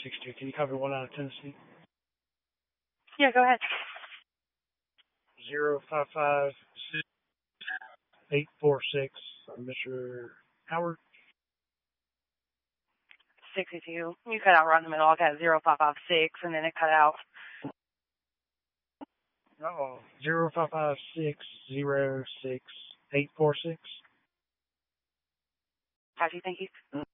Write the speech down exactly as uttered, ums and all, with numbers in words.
six two. Can you copy one out of Tennessee? Yeah, go ahead. Zero five five six eight four six. Mister Howard. sixty-two. You cut out right in the middle. I got zero five five six, and then it cut out. Oh, zero five five six zero six eight four six. How do you think you?